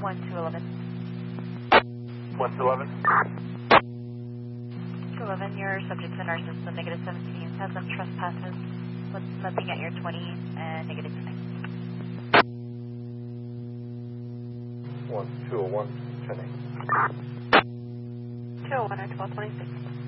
1 to 11. 1 to 11. 2 11, your subject's in our system, negative 17, has some trespasses, with nothing at your 20, and negative 19. 1 201, 10 201 or 1226.